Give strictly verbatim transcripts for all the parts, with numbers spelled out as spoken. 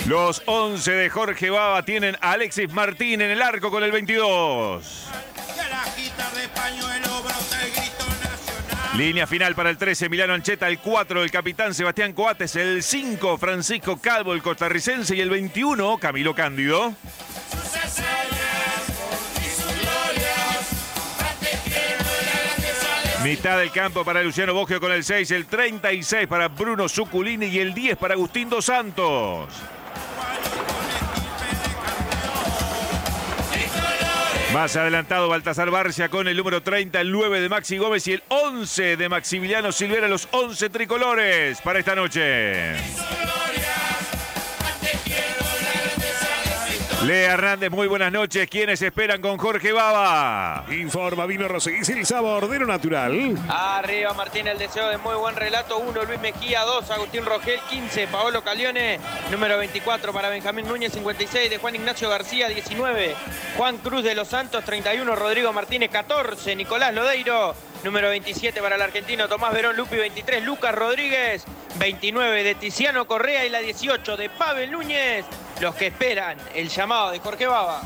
Los once de Jorge Baba tienen a Alexis Martín en el arco con el veintidós. Línea final para el trece, Emiliano Ancheta. El cuatro, el capitán Sebastián Coates. El cinco, Francisco Calvo, el costarricense. Y el veintiuno, Camilo Cándido. Mitad del campo para Luciano Boggio con el seis, el treinta y seis para Bruno Zuculini y el diez para Agustín Dos Santos. Más adelantado Baltasar Barcia con el número treinta, el nueve de Maxi Gómez y el once de Maximiliano Silvera, los once tricolores para esta noche. Lea Hernández, muy buenas noches. ¿Quiénes esperan con Jorge Baba? Informa Vino Rosés, el sabor de lo natural. Arriba Martín, el deseo de muy buen relato. uno, Luis Mejía. dos, Agustín Rogel. quince, Paolo Calione. Número veinticuatro para Benjamín Núñez. cincuenta y seis de Juan Ignacio García. diecinueve, Juan Cruz de los Santos. treinta y uno, Rodrigo Martínez. catorce, Nicolás Lodeiro. Número veintisiete para el argentino Tomás Verón Lupi. veintitrés, Lucas Rodríguez. veintinueve de Tiziano Correa y la dieciocho de Pavel Núñez. Los que esperan el llamado de Jorge Baba.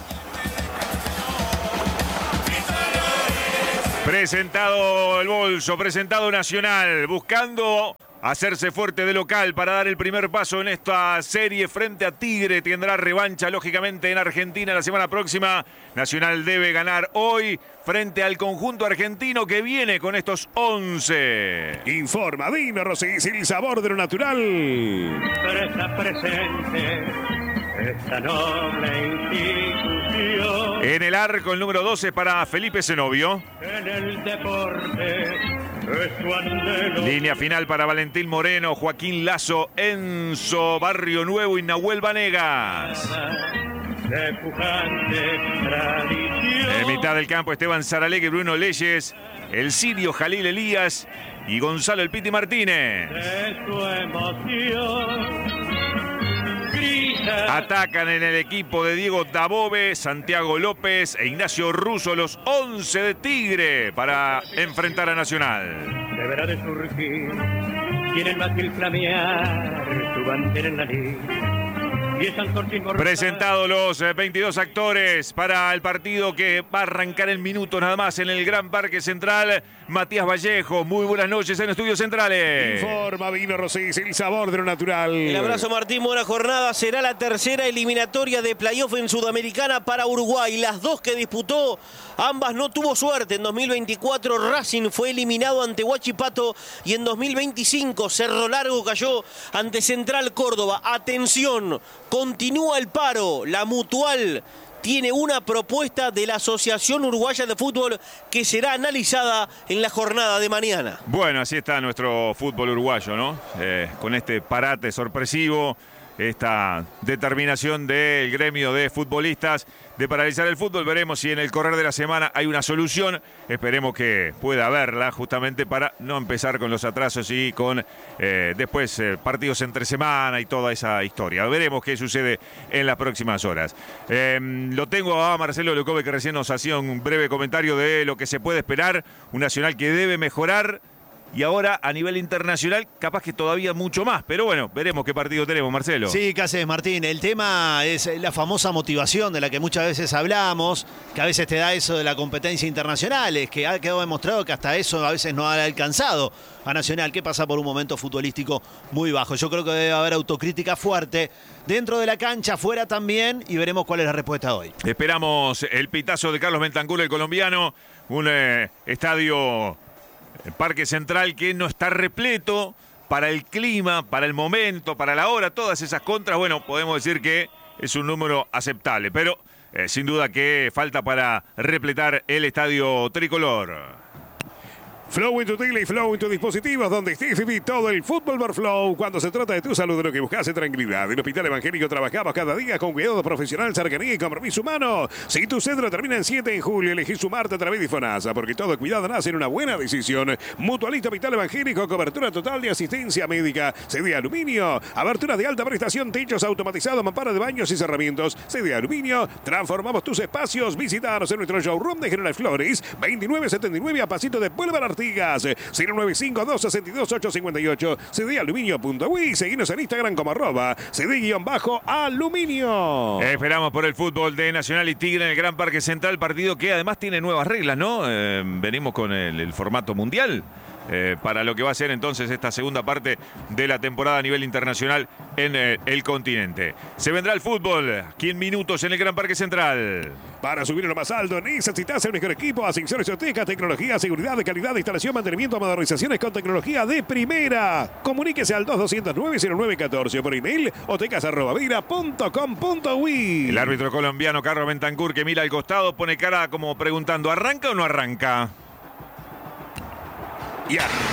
Presentado el bolso, presentado Nacional, buscando hacerse fuerte de local para dar el primer paso en esta serie frente a Tigre. Tendrá revancha, lógicamente, en Argentina la semana próxima. Nacional debe ganar hoy frente al conjunto argentino que viene con estos once. Informa Vino Rosés, el sabor de lo natural. Presta presente esta noble institución. En el arco, el número doce para Felipe Zenobio. En el deporte es su anhelo. Línea final para Valentín Moreno, Joaquín Lazo, Enzo Barrio Nuevo y Nahuel Vanegas. De pujante tradición. En mitad del campo, Esteban Saralegui, Bruno Leyes, el sirio Jalil Elías y Gonzalo El Piti Martínez. De su emoción. Atacan en el equipo de Diego Dabove, Santiago López e Ignacio Russo, los once de Tigre para enfrentar a Nacional. Deberá de surgir, tiene el mástil flamear, su bandera en la ley. Presentados los veintidós actores para el partido que va a arrancar en minutos nada más en el Gran Parque Central. Matías Vallejo, muy buenas noches en Estudios Centrales. Informa Vino Rosés, el sabor de lo natural. El abrazo Martín, buena jornada. Será la tercera eliminatoria de playoff en Sudamericana para Uruguay. Las dos que disputó, ambas no tuvo suerte. En dos mil veinticuatro Racing fue eliminado ante Huachipato y en dos mil veinticinco Cerro Largo cayó ante Central Córdoba. Atención, continúa el paro. La Mutual tiene una propuesta de la Asociación Uruguaya de Fútbol que será analizada en la jornada de mañana. Bueno, así está nuestro fútbol uruguayo, ¿no? Eh, con este parate sorpresivo, esta determinación del gremio de futbolistas de paralizar el fútbol. Veremos si en el correr de la semana hay una solución. Esperemos que pueda haberla justamente para no empezar con los atrasos y con eh, después eh, partidos entre semana y toda esa historia. Veremos qué sucede en las próximas horas. Eh, lo tengo a Marcelo Leucobe, que recién nos hacía un breve comentario de lo que se puede esperar. Un Nacional que debe mejorar. Y ahora, a nivel internacional, capaz que todavía mucho más. Pero bueno, veremos qué partido tenemos, Marcelo. Sí, ¿qué haces, Martín? El tema es la famosa motivación de la que muchas veces hablamos, que a veces te da eso de la competencia internacional, es que ha quedado demostrado que hasta eso a veces no ha alcanzado a Nacional, que pasa por un momento futbolístico muy bajo. Yo creo que debe haber autocrítica fuerte dentro de la cancha, fuera también, y veremos cuál es la respuesta hoy. Esperamos el pitazo de Carlos Bentancur, el colombiano, un eh, estadio... El Parque Central que no está repleto para el clima, para el momento, para la hora, todas esas contras. Bueno, podemos decir que es un número aceptable, pero eh, sin duda que falta para repletar el estadio tricolor. Flow en tu tele y Flow en tus dispositivos, donde estés, viví todo el fútbol por Flow. Cuando se trata de tu salud, de lo que buscas es tranquilidad. En el Hospital Evangélico trabajamos cada día con cuidado profesional, cercanía y compromiso humano. Si tu cédula termina en siete en julio, elegí sumarte a través de FONASA, porque todo cuidado nace en una buena decisión. Mutualista Hospital Evangélico, cobertura total de asistencia médica. C D Aluminio, aberturas de alta prestación, techos automatizados, mamparas de baños y cerramientos. C D Aluminio, transformamos tus espacios. Visítanos en nuestro showroom de General Flores, veintinueve setenta y nueve a pasito de Boulevard Artigas. Artigas. cero nueve cinco, dos seis dos, ocho cinco ocho. C D aluminio punto uy. Seguinos en Instagram como arroba C D-aluminio. Esperamos por el fútbol de Nacional y Tigre en el Gran Parque Central. Partido que además tiene nuevas reglas, ¿no? Eh, venimos con el, el formato mundial. Eh, para lo que va a ser entonces esta segunda parte de la temporada a nivel internacional en eh, el continente. Se vendrá el fútbol aquí en minutos en el Gran Parque Central. Para subir a lo más alto necesitas el mejor equipo, ascensores Oteca, tecnología, seguridad, de calidad, de instalación, mantenimiento, modernizaciones con tecnología de primera. Comuníquese al dos dos cero nueve, cero nueve uno cuatro por email otecas arroba vira punto com punto uy. El árbitro colombiano Carlos Bentancur, que mira al costado, pone cara como preguntando, ¿arranca o no arranca? Y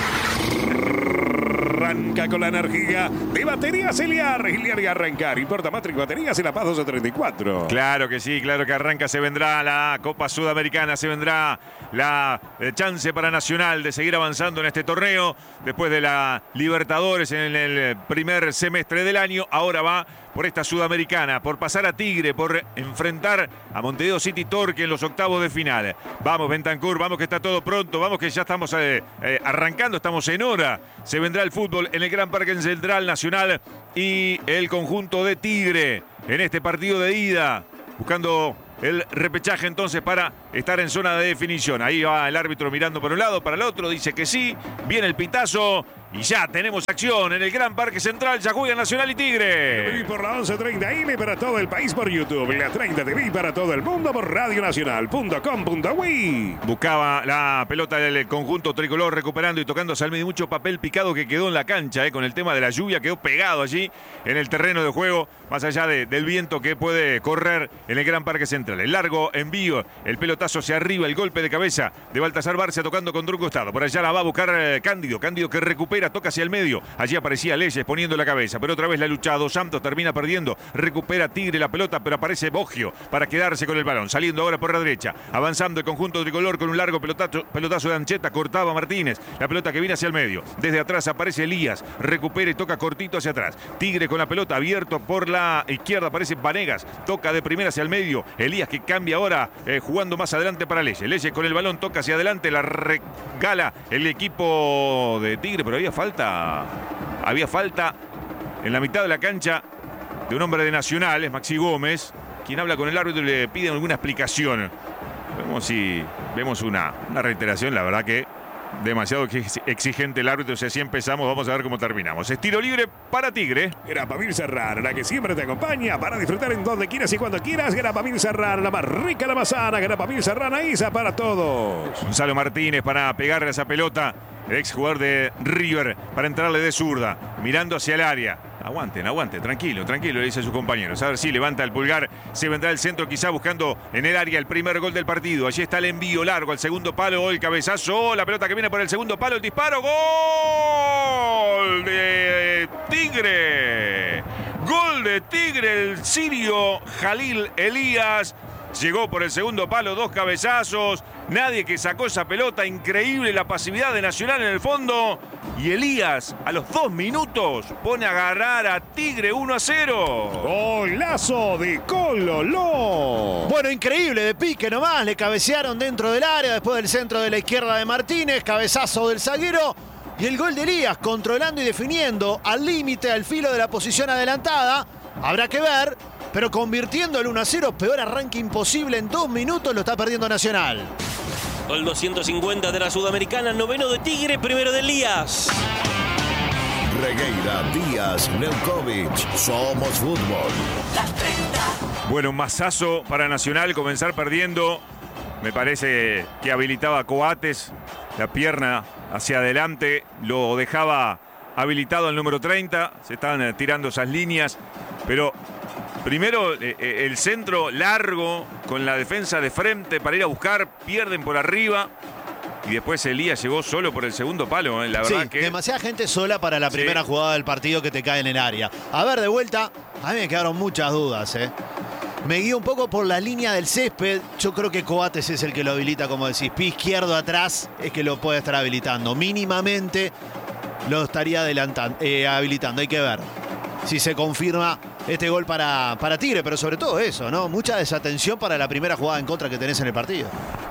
arranca con la energía de Baterías Eliar. Eliar y arrancar. Importa Matrix Baterías en La Paz doce treinta y cuatro. Claro que sí, claro que arranca. Se vendrá la Copa Sudamericana, se vendrá la eh, chance para Nacional de seguir avanzando en este torneo. Después de la Libertadores en el primer semestre del año, ahora va por esta Sudamericana, por pasar a Tigre, por enfrentar a Montevideo City Torque en los octavos de final. Vamos, Bentancur, vamos que está todo pronto, vamos que ya estamos eh, eh, arrancando, estamos en hora. Se vendrá el fútbol en el Gran Parque Central, Nacional y el conjunto de Tigre en este partido de ida, buscando el repechaje entonces para estar en zona de definición. Ahí va el árbitro mirando por un lado, para el otro, dice que sí, viene el pitazo. Y ya tenemos acción en el Gran Parque Central. Ya juega Nacional y Tigre. Y por la once treinta M para todo el país por YouTube. La treinta T V para todo el mundo por radio nacional punto com punto uy. Buscaba la pelota del conjunto tricolor recuperando y tocando al medio. Mucho papel picado que quedó en la cancha eh, con el tema de la lluvia. Quedó pegado allí en el terreno de juego. Más allá de, del viento que puede correr en el Gran Parque Central. El largo envío. El pelotazo hacia arriba. El golpe de cabeza de Baltasar Barcia tocando con un costado. Por allá la va a buscar eh, Cándido. Cándido que recupera. Toca hacia el medio. Allí aparecía Leyes poniendo la cabeza. Pero otra vez la lucha. Dos Santos termina perdiendo. Recupera Tigre la pelota. Pero aparece Boggio para quedarse con el balón. Saliendo ahora por la derecha. Avanzando el conjunto tricolor con un largo pelotazo, pelotazo de Ancheta. Cortaba Martínez. La pelota que viene hacia el medio. Desde atrás aparece Elías. Recupera y toca cortito hacia atrás. Tigre con la pelota abierto por la izquierda. Aparece Vanegas. Toca de primera hacia el medio. Elías que cambia ahora eh, jugando más adelante para Leyes. Leyes con el balón. Toca hacia adelante. La regala el equipo de Tigre. Pero había falta. Había falta en la mitad de la cancha de un hombre de Nacional, es Maxi Gómez, quien habla con el árbitro y le pide alguna explicación. Vemos si vemos una, una reiteración, la verdad que demasiado exigente el árbitro. Si así empezamos, vamos a ver cómo terminamos. Es tiro libre para Tigre. Grapamil Serrano, la que siempre te acompaña para disfrutar en donde quieras y cuando quieras. Grapamil Serrano, la más rica, la más sana. Grapamil Serrano, Isa para todos. Gonzalo Martínez para pegarle a esa pelota. El ex jugador de River para entrarle de zurda, mirando hacia el área. Aguanten, aguanten, tranquilo, tranquilo, le dice a sus compañeros. A ver si levanta el pulgar, se vendrá el centro quizá buscando en el área el primer gol del partido. Allí está el envío largo al segundo palo, el cabezazo, la pelota que viene por el segundo palo, el disparo, gol de Tigre. Gol de Tigre, el sirio Jalil Elías. Llegó por el segundo palo, dos cabezazos. Nadie que sacó esa pelota. Increíble la pasividad de Nacional en el fondo. Y Elías, a los dos minutos, pone a agarrar a Tigre uno a cero. Golazo de Cololó. Bueno, increíble de pique nomás. Le cabecearon dentro del área después del centro de la izquierda de Martínez. Cabezazo del zaguero. Y el gol de Elías, controlando y definiendo al límite, al filo de la posición adelantada. Habrá que ver. Pero convirtiendo el uno a cero, peor arranque imposible en dos minutos, lo está perdiendo Nacional. Gol doscientos cincuenta de la Sudamericana, noveno de Tigre, primero de Elías. Regueira, Díaz, Neukovic, somos fútbol. Bueno, un mazazo para Nacional, comenzar perdiendo. Me parece que habilitaba a Coates, la pierna hacia adelante, lo dejaba habilitado al número treinta. Se estaban tirando esas líneas, pero... Primero eh, el centro largo con la defensa de frente para ir a buscar, pierden por arriba y después Elías llegó solo por el segundo palo. Eh, la verdad sí, que demasiada gente sola para la primera sí. jugada del partido que te cae en el área. A ver, de vuelta, a mí me quedaron muchas dudas. Eh. Me guío un poco por la línea del césped. Yo creo que Coates es el que lo habilita, como decís. Pie izquierdo atrás es que lo puede estar habilitando. Mínimamente lo estaría adelantando, eh, habilitando. Hay que ver si se confirma este gol para, para Tigre, pero sobre todo eso, ¿no? Mucha desatención para la primera jugada en contra que tenés en el partido.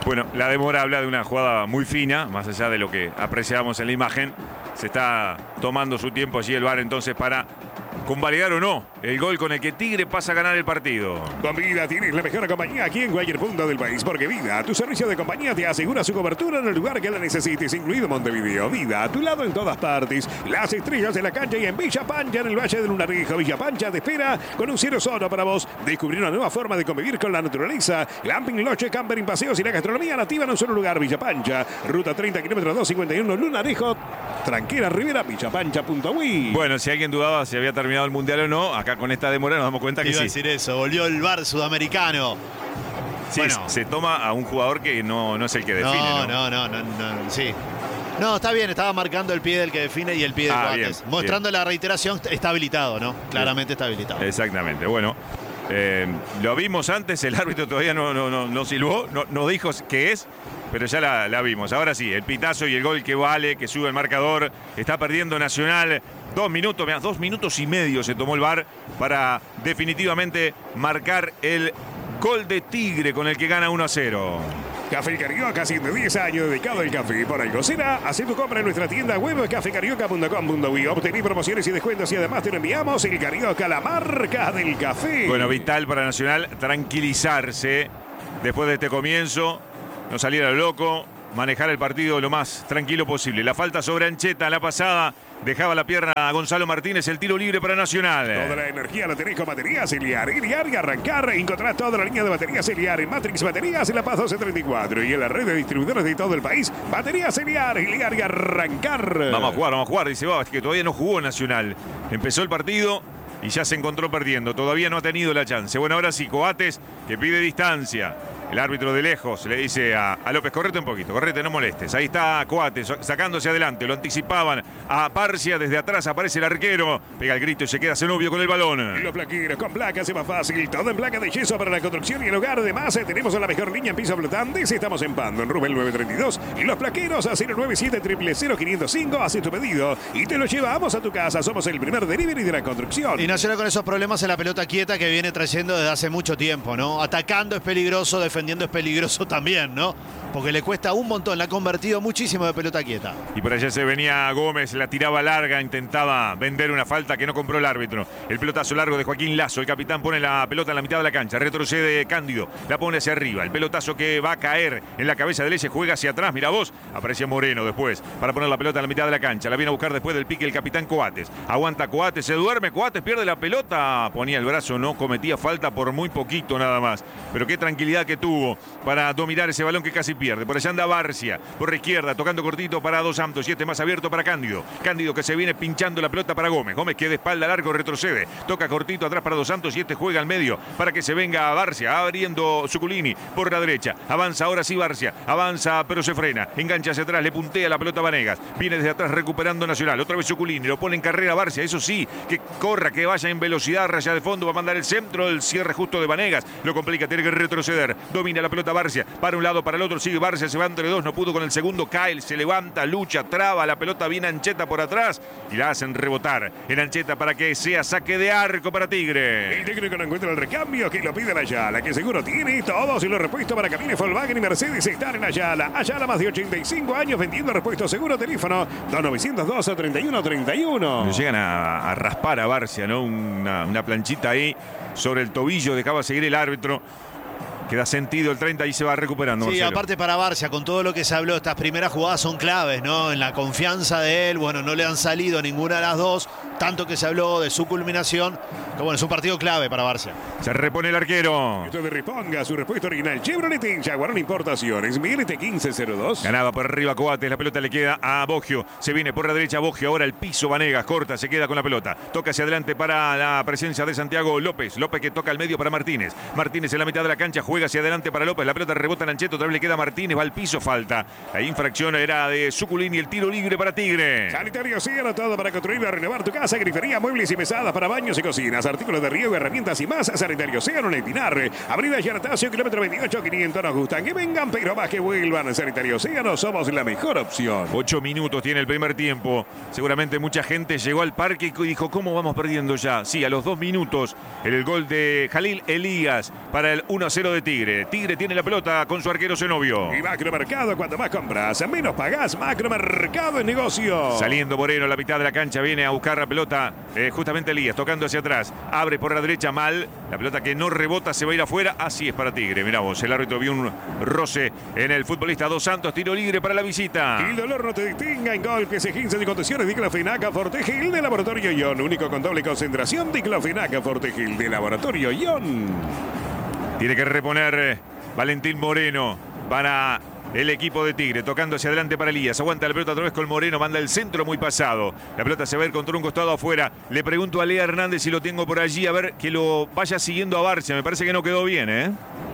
Bueno, la demora habla de una jugada muy fina, más allá de lo que apreciamos en la imagen. Se está tomando su tiempo allí el V A R entonces para convalidar o no el gol con el que Tigre pasa a ganar el partido. Con Vida tienes la mejor compañía aquí en cualquier punto del país, porque Vida, tu servicio de compañía, te asegura su cobertura en el lugar que la necesites, incluido Montevideo. Vida, a tu lado en todas partes. Las estrellas de la cancha y en Villa Pancha, en el Valle del Lunarejo. Villa Pancha te espera con un cielo solo para vos. Descubrir una nueva forma de convivir con la naturaleza. Glamping, Loche, Campering, paseos y la gastronomía nativa en un solo lugar. Villa Pancha, ruta treinta kilómetros doscientos cincuenta y uno, Lunarejo, Tranquera, Rivera, villapancha punto uy. Bueno, si alguien dudaba si había terminado el Mundial o no, acá con esta demora nos damos cuenta que Iba sí. a decir eso, volvió el V A R sudamericano. Sí, bueno. se toma a un jugador que no, no es el que define, ¿no? No, no, no, no, no, sí. No, está bien, estaba marcando el pie del que define y el pie de Ah, Coates. bien, Mostrando bien. la reiteración, está habilitado, ¿no? Claramente está habilitado. Exactamente, bueno. Eh, lo vimos antes, el árbitro todavía no, no, no, no silbó, no, no dijo qué es, pero ya la, la vimos. Ahora sí, el pitazo y el gol que vale, que sube el marcador. Está perdiendo Nacional. Dos minutos, mirá, dos minutos y medio se tomó el V A R para definitivamente marcar el gol de Tigre con el que gana uno a cero. Café Carioca, ciento diez años dedicado al café. Por algo será, haz tu compra en nuestra tienda web café carioca punto com punto uy. Obtení promociones y descuentos y además te lo enviamos el Carioca, la marca del café. Bueno, vital para Nacional tranquilizarse después de este comienzo, no salir a lo loco, manejar el partido lo más tranquilo posible. La falta sobre Ancheta, la pasada, dejaba la pierna a Gonzalo Martínez, el tiro libre para Nacional. Toda la energía la tenés con baterías Eliar. Eliar y arrancar. Encontrás toda la línea de baterías Eliar en Matrix Baterías en La Paz doce treinta y cuatro y en la red de distribuidores de todo el país. Baterías Eliar, Eliar y arrancar. Vamos a jugar, vamos a jugar, dice Babas, que todavía no jugó Nacional. Empezó el partido y ya se encontró perdiendo. Todavía no ha tenido la chance. Bueno, ahora sí, Coates, que pide distancia. El árbitro de lejos le dice a, a López, correte un poquito, correte, no molestes. Ahí está Coates sacándose adelante, lo anticipaban a Parcia, desde atrás aparece el arquero, pega el grito y se queda Zenobio con el balón. Los plaqueros con placas es más fácil, todo en placa de yeso para la construcción y el hogar. Además, tenemos la mejor línea en piso flotantes. Estamos en Pando, en Rubén nueve treinta y dos. Y los plaqueros a cero nueve siete cero cero cero cinco cero cinco. Hace tu pedido y te lo llevamos a tu casa. Somos el primer delivery de la construcción. Y Nacional con esos problemas en la pelota quieta que viene trayendo desde hace mucho tiempo, ¿no? Atacando es peligroso, defendiendo es peligroso también, ¿no? Porque le cuesta un montón, la ha convertido muchísimo de pelota quieta. Y por allá se venía Gómez, la tiraba larga, intentaba vender una falta que no compró el árbitro. El pelotazo largo de Joaquín Lazo, el capitán pone la pelota en la mitad de la cancha, retrocede Cándido, la pone hacia arriba. El pelotazo que va a caer en la cabeza de Leche, juega hacia atrás, mira vos, aparece Moreno después para poner la pelota en la mitad de la cancha. La viene a buscar después del pique el capitán Coates. Aguanta Coates, se duerme Coates, pierde la pelota, ponía el brazo, no cometía falta por muy poquito nada más. Pero qué tranquilidad que tuvo para dominar ese balón que casi pierde. Por allá anda Barcia, por la izquierda, tocando cortito para Dos Santos y este más abierto para Cándido. Cándido que se viene pinchando la pelota para Gómez. Gómez que de espalda largo retrocede, toca cortito atrás para Dos Santos y este juega al medio para que se venga Barcia, abriendo Zuculini por la derecha. Avanza ahora sí Barcia, avanza pero se frena, engancha hacia atrás, le puntea la pelota a Vanegas. Viene desde atrás recuperando Nacional, otra vez Zuculini, lo pone en carrera Barcia, eso sí, que corra, que vaya en velocidad, raya de fondo, va a mandar el centro, el cierre justo de Vanegas, lo complica, tiene que retroceder, domina la pelota Barcia, para un lado, para el otro, sigue Barcia, se va entre dos, no pudo con el segundo, Kyle se levanta, lucha, traba, la pelota viene Ancheta por atrás y la hacen rebotar en Ancheta para que sea saque de arco para Tigre. El técnico no encuentra el recambio que lo pide la Ayala, que seguro tiene todos y los repuestos para camiones Volkswagen y Mercedes están en Ayala. Ayala, más de ochenta y cinco años vendiendo repuestos seguro. Teléfono dos novecientos dos treinta y uno treinta y uno. Llegan a, a raspar a Barcia, ¿no? Una, una planchita ahí sobre el tobillo, dejaba seguir el árbitro. Queda sentido el treinta y se va recuperando. Sí, Marcelo. aparte para Barcia, con todo lo que se habló, estas primeras jugadas son claves, ¿no? En la confianza de él, bueno, no le han salido ninguna de las dos, tanto que se habló de su culminación, que bueno, es un partido clave para Barcia. Se repone el arquero. Esto de Riponga, su respuesta original. Chevrolet en Jaguarón Importaciones, Miguel T quince cero dos. Ganaba por arriba Coates, la pelota le queda a Boggio. Se viene por la derecha Boggio, ahora el piso Vanegas, corta, se queda con la pelota. Toca hacia adelante para la presencia de Santiago López. López que toca al medio para Martínez. Martínez en la mitad de la cancha, juega hacia adelante para López. La pelota rebota en Ancheto, otra vez le queda a Martínez, va al piso, falta. La infracción era de Zuculini, el tiro libre para Tigre. Sanitario Cielo, todo para construir y renovar tu casa. casa, grifería, muebles y mesadas para baños y cocinas, artículos de riego, herramientas y más. Sanitario Océano en el Pinar. Avenida Yanatacio, kilómetro veintiocho, quinientos. Nos gustan que vengan, pero más que vuelvan. Sanitario Océano, somos la mejor opción. Ocho minutos tiene el primer tiempo. Seguramente mucha gente llegó al parque y dijo, ¿cómo vamos perdiendo ya? Sí, a los dos minutos, el gol de Jalil Elías para el uno a cero de Tigre. Tigre tiene la pelota con su arquero Zenobio. Y Macromercado, cuanto más compras, menos pagás. Macromercado es negocio. Saliendo Moreno a la mitad de la cancha, viene a buscar la pelota eh, justamente Elías, tocando hacia atrás. Abre por la derecha mal. La pelota que no rebota se va a ir afuera. Así es para Tigre. Mirá vos, el árbitro vio un roce en el futbolista Dos Santos. Tiro libre para la visita. El dolor no te detenga en golpes, esguinces y contusiones. Diclofenac Fortegil de Laboratorio Ion. Único con doble concentración. Diclofenac Fortegil de Laboratorio Ion. Tiene que reponer eh, Valentín Moreno para el equipo de Tigre, tocando hacia adelante para Elías. Aguanta la pelota otra vez con Moreno, manda el centro muy pasado. La pelota se va a ir contra un costado afuera. Le pregunto a Lea Hernández si lo tengo por allí, a ver que lo vaya siguiendo a Barcia. Me parece que no quedó bien, ¿eh?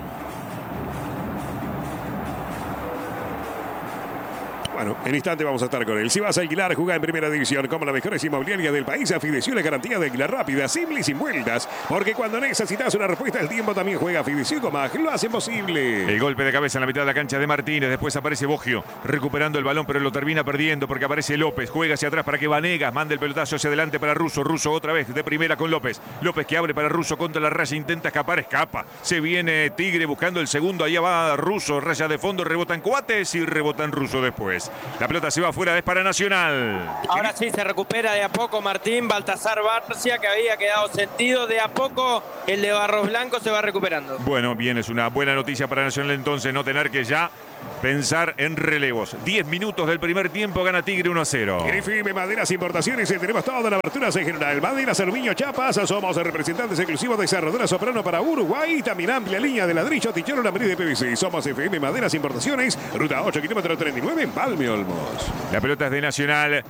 Bueno, en instante vamos a estar con él. Si vas a alquilar, juega en primera división como las mejores inmobiliarias del país. Fidecio la garantía de alquiler rápida, simple y sin vueltas. Porque cuando necesitas una respuesta al tiempo, también juega Fidecio Comag. Lo hace posible. El golpe de cabeza en la mitad de la cancha de Martínez. Después aparece Boggio recuperando el balón, pero lo termina perdiendo porque aparece López. Juega hacia atrás para que Vanegas mande el pelotazo hacia adelante para Russo. Russo otra vez de primera con López. López que abre para Russo contra la raya. Intenta escapar, escapa. Se viene Tigre buscando el segundo. Allá va Russo. Raya de fondo. Rebota en Coates y rebota en Russo después. La pelota se va afuera, es para Nacional. Ahora sí se recupera de a poco Martín Baltasar Barcia, que había quedado sentido. De a poco el de Barros Blanco se va recuperando. Bueno, bien, es una buena noticia para Nacional entonces no tener que ya pensar en relevos. diez minutos del primer tiempo, gana Tigre uno a cero. Grifime Maderas Importaciones, tenemos todas las aberturas en general. Maderas Aluminio Chapas, somos representantes exclusivos de Cerradura Soprano para Uruguay. También amplia línea de ladrillo, tichero, lambrí de P V C. Somos F M Maderas Importaciones, ruta ocho, kilómetro treinta y nueve, en Palme Olmos. La pelota es de Nacional.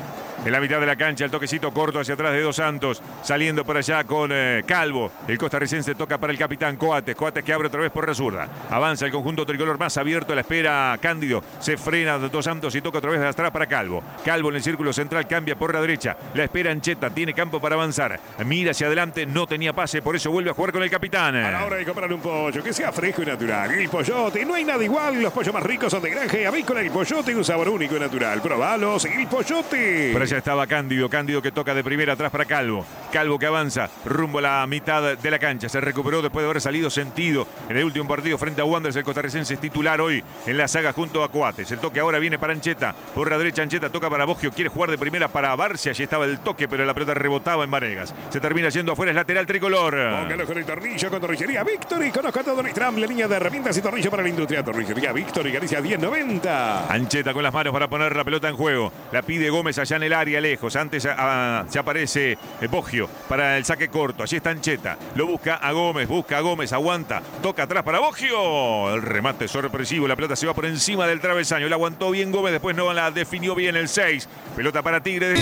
En la mitad de la cancha, el toquecito corto hacia atrás de Dos Santos, saliendo por allá con eh, Calvo. El costarricense toca para el capitán Coates. Coates que abre otra vez por la zurda. Avanza el conjunto tricolor más abierto, la espera Cándido. Se frena Dos Santos y toca otra vez de atrás para Calvo. Calvo en el círculo central cambia por la derecha. La espera Ancheta, tiene campo para avanzar. Mira hacia adelante, no tenía pase, por eso vuelve a jugar con el capitán. A la hora de comprar un pollo, que sea fresco y natural. El Pollote, no hay nada igual. Los pollos más ricos son de granja y avícola. El Pollote, un sabor único y natural. Probalos, El Pollote. Por allá estaba Cándido. Cándido que toca de primera atrás para Calvo. Calvo que avanza rumbo a la mitad de la cancha. Se recuperó después de haber salido sentido en el último partido frente a Wanderers. El costarricense es titular hoy en la saga junto a Coates. El toque ahora viene para Ancheta. Por la derecha Ancheta toca para Boggio. Quiere jugar de primera para Barcia. Allí estaba el toque, pero la pelota rebotaba en Vanegas. Se termina yendo afuera. Es lateral tricolor. Póngalo con el tornillo con Torrillería Victory. Conozca todo nuestra amplia línea de herramientas y tornillo para la industria. Torrillería Victory, Galicia diez noventa. Ancheta con las manos para poner la pelota en juego. La pide Gómez allá en el área lejos. Antes a, a, se aparece Boggio para el saque corto. Allí está Ancheta. Lo busca a Gómez. Busca a Gómez. Aguanta. Toca atrás para Boggio. El remate sorpresivo. La pelota se va por encima del travesaño. La aguantó bien Gómez. Después no la definió bien el seis. Pelota para Tigre.